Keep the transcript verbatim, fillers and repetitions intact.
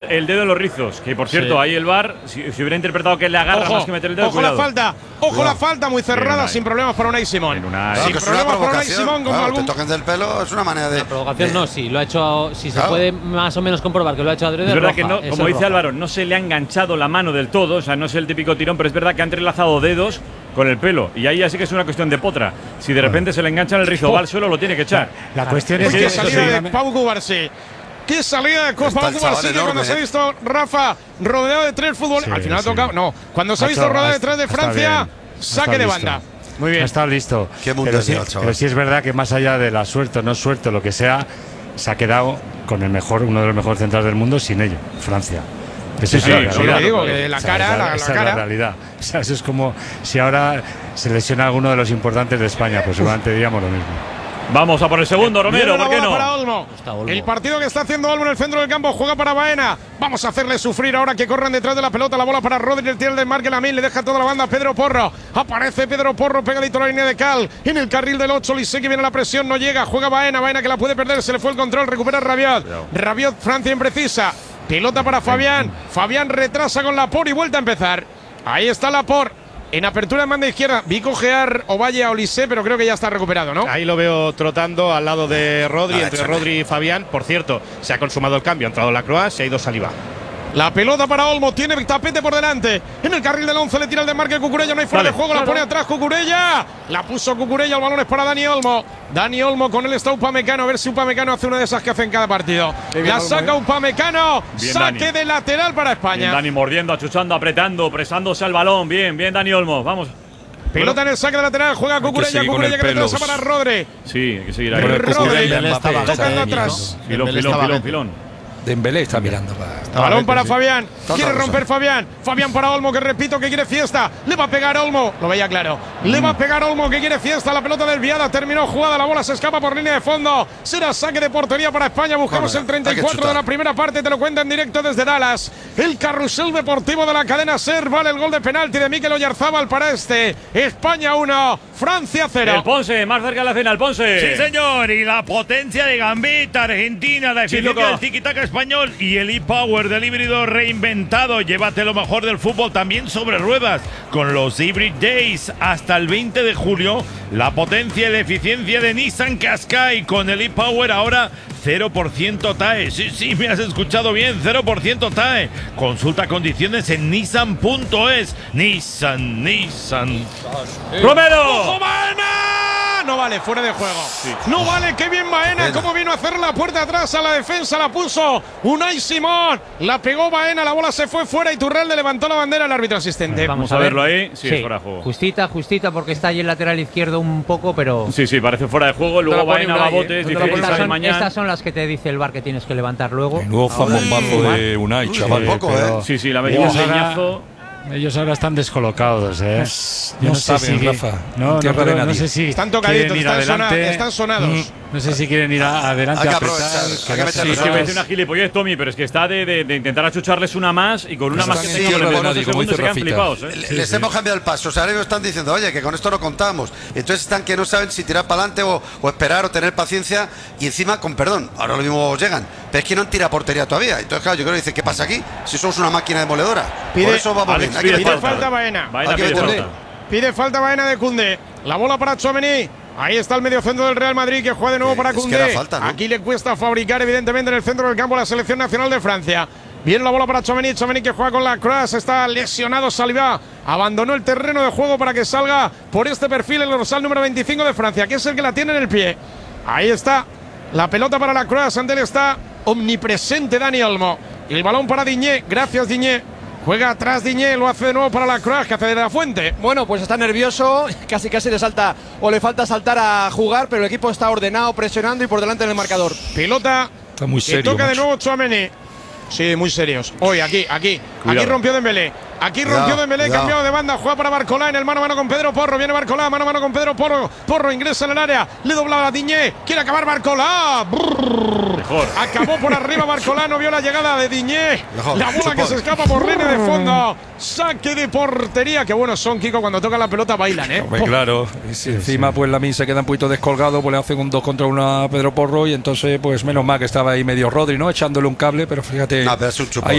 el dedo en los rizos. Que por cierto, sí. ahí el V A R, si, si hubiera interpretado que le agarra ojo, más que meter el dedo. Ojo cuidado. la falta, ojo cuidado. la falta, muy cerrada, sin problemas para Unai Simón. Claro, sin problemas para Unai Simón, como claro, algún. te toquen del pelo, es una manera de. La provocación de, no, sí, lo ha hecho. Si claro. se puede más o menos comprobar que lo ha hecho adrede. Es verdad roja, que no, como dice roja. Álvaro, no se le ha enganchado la mano del todo, o sea, no es el típico tirón, pero es verdad que ha entrelazado dedos con el pelo. Y ahí ya sí que es una cuestión de potra. Si de repente se le engancha en el rizo, va al suelo, lo tiene que echar. La cuestión es que que salida de Pau Cubarsí. Qué salida de Pau Cubarsí, que cuando se ha visto Rafa rodeado de tres futbolistas. Sí, al final sí. ha tocado. No, cuando se ha visto rodeado de tres de Francia, saque de banda. Muy bien. No está listo. Qué Pero sí, chaval. pero sí es verdad que más allá de la suerte o no suerte, lo que sea, se ha quedado con el mejor, uno de los mejores centrales del mundo sin ello, Francia. Eso Sí, es sí, la lo digo, que la O sea, cara, esa- la, la esa es cara. la realidad. O sea, eso es como si ahora se lesiona alguno de los importantes de España, pues seguramente diríamos lo mismo. Vamos a por el segundo, Romero, Viene la ¿por qué bola no? para Olmo. Está Olmo. El partido que está haciendo Olmo en el centro del campo juega para Baena. Vamos a hacerle sufrir ahora que corran detrás de la pelota. La bola para Rodri, el tiro del marque Lamine, le deja toda la banda a Pedro Porro. Aparece Pedro Porro pegadito a la línea de Cal. En el carril del ocho, Lisek, que viene la presión, no llega. Juega Baena, Baena que la puede perder, se le fue el control, recupera Rabiot. Rabiot, Francia imprecisa. Pelota para Fabián. Fabián retrasa con Laporte y vuelta a empezar. Ahí está Laporte. En apertura de banda izquierda, vi cojear Ovalle a Olise, pero creo que ya está recuperado, ¿no? Ahí lo veo trotando al lado de Rodri, Ah, entre échale. Rodri y Fabián. Por cierto, se ha consumado el cambio, ha entrado Lacroix, se ha ido Saliba. La pelota para Olmo, tiene tapete por delante. En el carril del once le tira el desmarque Cucurella, no hay fuera Vale, de juego, la pone atrás Cucurella. La puso Cucurella, el balón es para Dani Olmo. Dani Olmo, con él está Upamecano, a ver si Upamecano hace una de esas que hace en cada partido. La saca Upamecano, Bien, saque Dani. de lateral para Bien, España. Dani mordiendo, achuchando, apretando, presándose al balón. Bien, bien, Dani Olmo. Vamos. Pelota en el saque de lateral, juega Cucurella, seguir con Cucurella el que retrasa pelos. para Rodri. Sí, hay que seguir ahí. Con el Rodri, Dembélé estaba tocando Dembélé, atrás. Filón, Dembélé filón, estaba filón, lento. filón. Dembélé está mirando para. Balón para sí. Fabián. Quiere Total, romper Rosa. Fabián. Fabián para Olmo, que repito que quiere fiesta. Le va a pegar Olmo. Lo veía claro. Le va a pegar Olmo, que quiere fiesta. La pelota desviada. Terminó jugada. La bola se escapa por línea de fondo. Será saque de portería para España. Buscamos Bueno, el treinta y hay que cuatro de chutar. la primera parte. Te lo cuenta en directo desde Dallas. El carrusel deportivo de la cadena SER. Vale el gol de penalti de Mikel Oyarzábal para este. España uno, Francia cero. El Ponce, más cerca de la cena, el Ponce. Sí, señor, y la potencia de Gambita, Argentina, la eficiencia loco. del tiki-taka español y el e-power del híbrido reinventado. Llévate lo mejor del fútbol también sobre ruedas con los Hybrid Days hasta el veinte de julio. La potencia y la eficiencia de Nissan Qashqai con el e-power ahora cero por ciento T A E. Sí, sí, me has escuchado bien, cero por ciento T A E. Consulta condiciones en nissan punto es. Nissan, Nissan. ¡Romero! ¡Ojo, Baena! No vale, fuera de juego. No vale, qué bien Baena. Pena. Cómo vino a hacer la puerta atrás a la defensa. La puso Unai Simón. La pegó Baena. La bola se fue fuera y Turralde levantó la bandera al árbitro asistente. Vamos a verlo ahí. Sí, es fuera de juego. Justita, justita, porque está ahí el lateral izquierdo un poco, pero. Sí, sí, parece fuera de juego. Luego la pone Baena va a Unai, botes, ¿eh? dice No te la que pone Estas sale son, mañana. estas son las que te dice el bar que tienes que levantar luego. Nuevo zambombazo de Unai, Uy, chaval. poco, pero- ¿eh? Sí, sí, la metió Ellos un ahora- leñazo. Ellos ahora están descolocados, ¿eh? Yo no sé saben, si- Rafa, No, no, tierra de creo- no nadie. sé si Están tocaditos, quieren ir están, sona- adelante. están sonados. Mm, No sé si quieren ir a- adelante Hay que a apretar, aprovechar, hay que quedarse meter Sí, que Pero- parece una gilipollez, Tommy, pero es que está de, de, de intentar achucharles una más y con una Están más que en tenga tierra de por nadie, como segundos dice se quedan Rafita. flipados, ¿eh? Le- Les hemos cambiado el paso. O sea, ahora mismo están diciendo, oye, que con esto no contamos. Entonces están que no saben si tirar para adelante o, o esperar o tener paciencia. Y encima, con perdón, ahora lo mismo llegan. Pero es que no han tirado portería todavía. Entonces, claro, yo creo que dice, ¿qué pasa aquí? Si somos una máquina demoledora. Pide- Por eso vamos Alex bien. Hay que pide Pide meter falta Baena. Baena Hay que pide meterle. falta. Pide falta Baena de Koundé. La bola para Tchouaméni. Ahí está el mediocentro del Real Madrid que juega de nuevo Eh, para es que Koundé. era falta, ¿no? Aquí le cuesta fabricar evidentemente en el centro del campo la selección nacional de Francia. Bien la bola para Tchouaméni. Tchouaméni que juega con la Croix. Está lesionado Saliba. Abandonó el terreno de juego para que salga por este perfil el dorsal número veinticinco de Francia, que es el que la tiene en el pie. Ahí está la pelota para la Croix. Ante él está omnipresente Dani Olmo. Y el balón para Diñé. Gracias Diñé. Juega atrás Diñé, lo hace de nuevo para la Croix, que hace de la Fuente. Bueno, pues está nervioso, casi casi le salta o le falta saltar a jugar, pero el equipo está ordenado, presionando y por delante en el marcador. Pelota Está muy que serio. toca de macho. nuevo Tchouaméni. Sí, muy serios. Hoy, aquí, aquí. Cuidado. Aquí rompió Dembélé. Aquí Cuidado, rompió Dembélé, cuidado. cambiado de banda. Juega para Barcolá en el mano a mano con Pedro Porro. Viene Barcolá, mano a mano con Pedro Porro. Porro ingresa en el área. Le doblaba a Diñé. Quiere acabar Barcolá. Brrr. Mejor. Acabó por arriba Barcolá. No vio la llegada de Diñé. Mejor, La bola que chupón. se escapa por línea de fondo. Saque de portería. Qué buenos son, Kiko. Cuando tocan la pelota bailan, ¿eh? Hombre, claro, y si encima pues Lamine se queda un poquito descolgado, pues le hacen un dos contra uno a Pedro Porro y entonces pues menos mal que estaba ahí medio Rodri, ¿no? Echándole un cable, pero fíjate, No, pero es un chupón. ahí